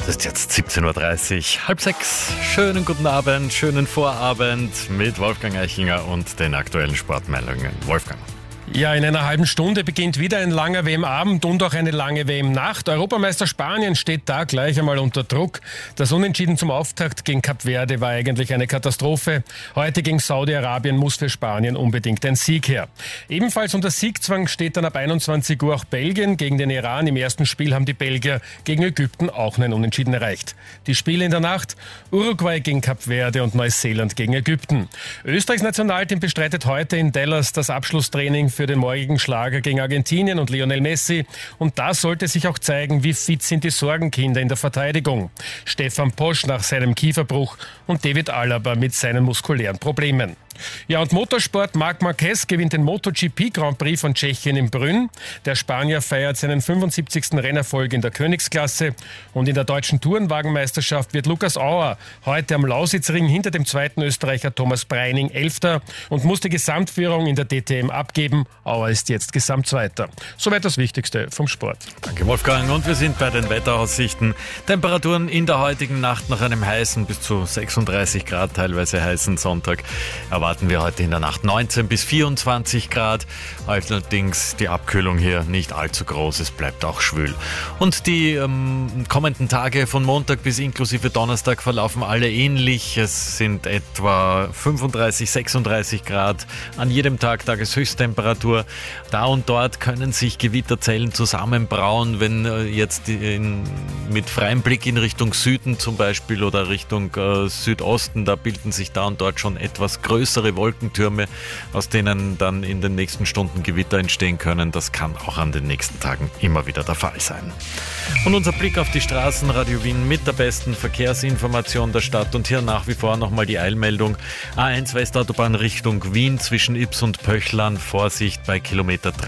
Es ist jetzt 17.30 Uhr, halb sechs. Schönen guten Abend, schönen Vorabend mit Wolfgang Eichinger und den aktuellen Sportmeldungen. Wolfgang. Ja, in einer halben Stunde beginnt wieder ein langer WM-Abend und auch eine lange WM-Nacht. Europameister Spanien steht da gleich einmal unter Druck. Das Unentschieden zum Auftakt gegen Kap Verde war eigentlich eine Katastrophe. Heute gegen Saudi-Arabien muss für Spanien unbedingt ein Sieg her. Ebenfalls unter Siegzwang steht dann ab 21 Uhr auch Belgien gegen den Iran. Im ersten Spiel haben die Belgier gegen Ägypten auch einen Unentschieden erreicht. Die Spiele in der Nacht: Uruguay gegen Kap Verde und Neuseeland gegen Ägypten. Österreichs Nationalteam bestreitet heute in Dallas das Abschlusstraining für den morgigen Schlager gegen Argentinien und Lionel Messi. Und da sollte sich auch zeigen, wie fit sind die Sorgenkinder in der Verteidigung. Stefan Posch nach seinem Kieferbruch und David Alaba mit seinen muskulären Problemen. Ja, und Motorsport: Marc Marquez gewinnt den MotoGP Grand Prix von Tschechien in Brünn. Der Spanier feiert seinen 75. Rennerfolg in der Königsklasse. Und in der deutschen Tourenwagenmeisterschaft wird Lukas Auer heute am Lausitzring hinter dem zweiten Österreicher Thomas Breining Elfter und muss die Gesamtführung in der DTM abgeben. Auer ist jetzt Gesamtzweiter. Soweit das Wichtigste vom Sport. Danke, Wolfgang. Und wir sind bei den Wetteraussichten. Temperaturen in der heutigen Nacht nach einem heißen, bis zu 36 Grad, teilweise heißen Sonntag, erwarten wir heute in der Nacht 19 bis 24 Grad. Allerdings die Abkühlung hier nicht allzu groß, es bleibt auch schwül. Und die kommenden Tage von Montag bis inklusive Donnerstag verlaufen alle ähnlich. Es sind etwa 35, 36 Grad an jedem Tag Tageshöchsttemperatur. Da und dort können sich Gewitterzellen zusammenbrauen, wenn jetzt mit freiem Blick in Richtung Süden zum Beispiel oder Richtung Südosten, da bilden sich da und dort schon etwas größere Wolkentürme, aus denen dann in den nächsten Stunden Gewitter entstehen können. Das kann auch an den nächsten Tagen immer wieder der Fall sein. Und unser Blick auf die Straßen: Radio Wien mit der besten Verkehrsinformation der Stadt. Und hier nach wie vor nochmal die Eilmeldung: A1 Westautobahn Richtung Wien zwischen Ips und Pöchlern, Vorsicht bei Kilometer